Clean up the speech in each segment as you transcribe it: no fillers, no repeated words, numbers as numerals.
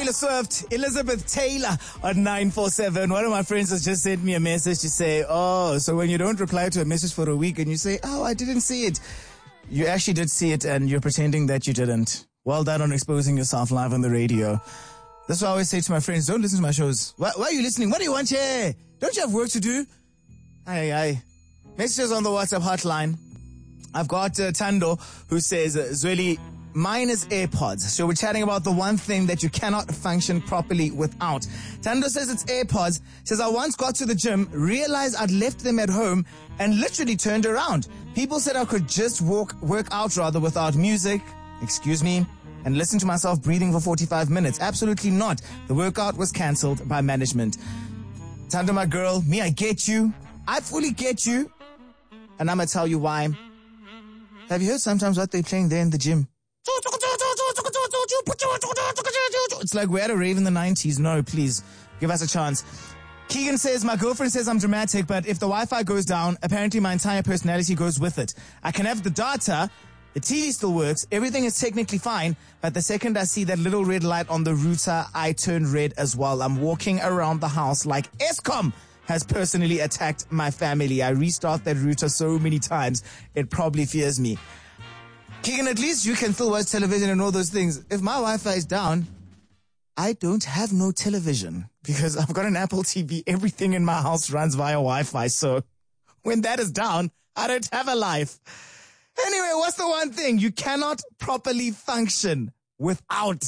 Taylor Swift, Elizabeth Taylor on 947. One of my friends has just sent me a message to say, oh, so when you don't reply to a message for a week and you say, oh, I didn't see it. You actually did see it and you're pretending that you didn't. Well done on exposing yourself live on the radio. That's what I always say to my friends. Don't listen to my shows. Why are you listening? What do you want here? Don't you have work to do? Aye. Messages on the WhatsApp hotline. I've got Tando who says, Zweli, mine is AirPods. So we're chatting about the one thing that you cannot function properly without. Tando says it's AirPods. Says, I once got to the gym, realized I'd left them at home and literally turned around. People said I could just work out without music. Excuse me. And listen to myself breathing for 45 minutes. Absolutely not. The workout was cancelled by management. Tando, my girl, me, I get you. I fully get you. And I'm going to tell you why. Have you heard sometimes what they're playing there in the gym? It's like we're at a rave in the 90s. No, please, give us a chance. Keegan says, my girlfriend says I'm dramatic, but if the Wi-Fi goes down, apparently my entire personality goes with it. I can have the data, the TV still works, everything is technically fine, but the second I see that little red light on the router, I turn red as well. I'm walking around the house like Eskom has personally attacked my family. I restart that router so many times, it probably fears me. Keegan, at least you can still watch television and all those things. If my Wi-Fi is down, I don't have no television because I've got an Apple TV. Everything in my house runs via Wi-Fi. So when that is down, I don't have a life. Anyway, what's the one thing you cannot properly function without?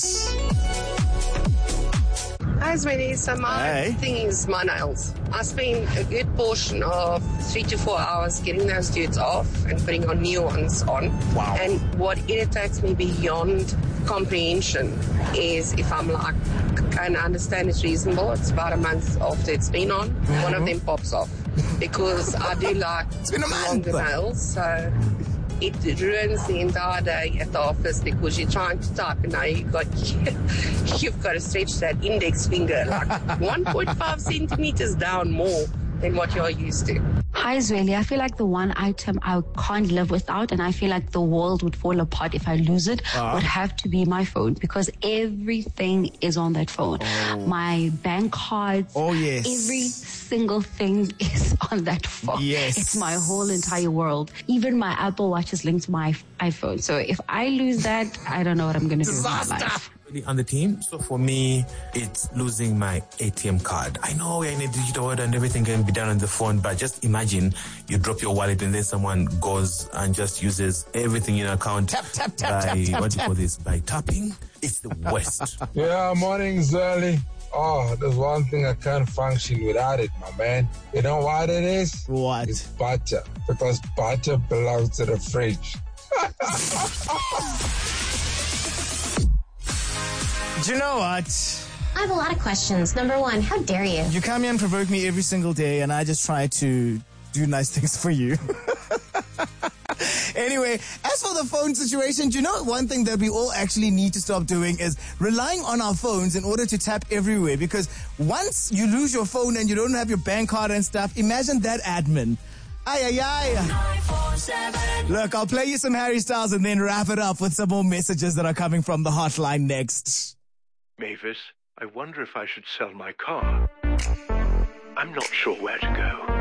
Hi, Zweli. So my thing is my nails. I spend a good portion of 3 to 4 hours getting those dudes off and putting on new ones on. Wow. And what irritates me beyond comprehension is if I'm like, and I understand it's reasonable, it's about a month after it's been on, one of them pops off. Because I do like longer nails, so it ruins the entire day at the office because you're trying to type and now you've got to stretch that index finger like 1.5 centimeters down more than what you're used to. Hi, Zweli. I feel like the one item I can't live without, and I feel like the world would fall apart if I lose it, would have to be my phone, because everything is on that phone. My bank cards, every single thing is on that phone. Yes. It's my whole entire world. Even my Apple Watch is linked to my iPhone. So if I lose that, I don't know what I'm going to do with my life. On the team. So for me, it's losing my ATM card. I know we're in a digital world and everything can be done on the phone, but just imagine you drop your wallet and then someone goes and just uses everything in your account tap, by tapping. It's the worst. Yeah, morning, Zweli. Oh, there's one thing I can't function without it, my man. You know what it is? What? It's butter. Because butter belongs to the fridge. Do you know what? I have a lot of questions. Number one, how dare you? You come here and provoke me every single day, and I just try to do nice things for you. Anyway, as for the phone situation, do you know one thing that we all actually need to stop doing is relying on our phones in order to tap everywhere? Because once you lose your phone and you don't have your bank card and stuff, imagine that admin. Aye. Look, I'll play you some Harry Styles and then wrap it up with some more messages that are coming from the hotline next. Mavis, I wonder if I should sell my car. I'm not sure where to go.